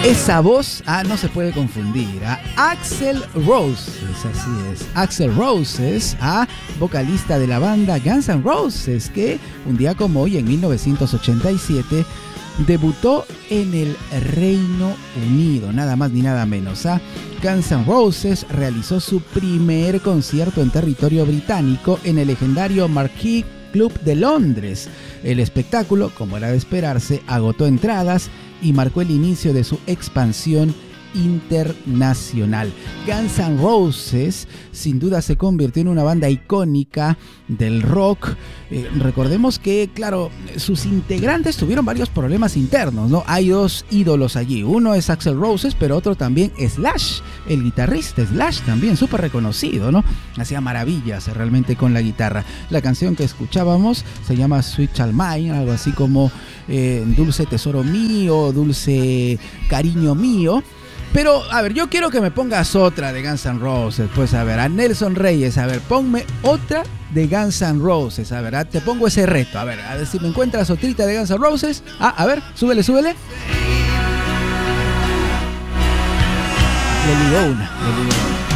Esa voz, no se puede confundir. Axl Rose, así es. Axl Rose, vocalista de la banda Guns N' Roses, que un día como hoy, en 1987, debutó en el Reino Unido, nada más ni nada menos. Guns N' Roses realizó su primer concierto en territorio británico en el legendario Marquee Club de Londres. El espectáculo, como era de esperarse, agotó entradas y marcó el inicio de su expansión internacional. Guns N' Roses sin duda se convirtió en una banda icónica del rock. Recordemos que, claro, sus integrantes tuvieron varios problemas internos, ¿no? Hay dos ídolos allí. Uno es Axl Rose, pero otro también es Slash, el guitarrista Slash, también súper reconocido, ¿no? Hacía maravillas realmente con la guitarra. La canción que escuchábamos se llama Sweet Child Mine, algo así como Dulce Tesoro Mío, Dulce Cariño Mío. Pero, a ver, yo quiero que me pongas otra de Guns N' Roses. Pues, a ver, a Nelson Reyes, a ver, ponme otra de Guns N' Roses. A ver, te pongo ese reto. A ver si me encuentras otrita de Guns N' Roses. A ver, súbele. Le digo una.